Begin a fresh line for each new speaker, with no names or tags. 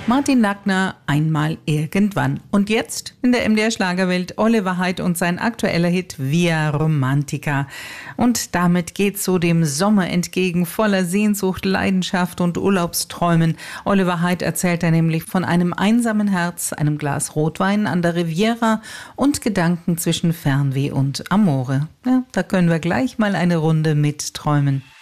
Martin Nackner, einmal irgendwann. Und jetzt in der MDR Schlagerwelt Oliver Haidt und sein aktueller Hit Via Romantica. Und damit geht's so dem Sommer entgegen, voller Sehnsucht, Leidenschaft und Urlaubsträumen. Oliver Haidt erzählt da nämlich von einem einsamen Herz, einem Glas Rotwein an der Riviera und Gedanken zwischen Fernweh und Amore. Ja, da können wir gleich mal eine Runde mitträumen.